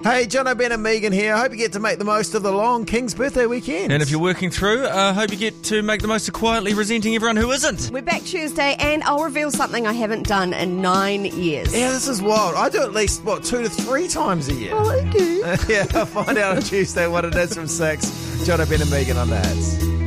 Hey, Jono, Ben and Megan here. I hope you get to make the most of the long King's birthday weekend. And if you're working through, I hope you get to make the most of quietly resenting everyone who isn't. We're back Tuesday, and I'll reveal something I haven't done in 9 years. Yeah, this is wild. I do at least, 2 to 3 times a year. Oh, I do. Yeah, I'll find out on Tuesday what it is from 6. Jono, Ben and Megan on the Hits.